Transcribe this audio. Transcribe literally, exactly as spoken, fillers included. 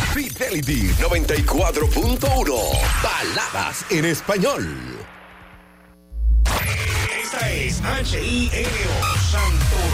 Fidelity noventa y cuatro punto uno. Baladas en español. Esta es H I N O Santo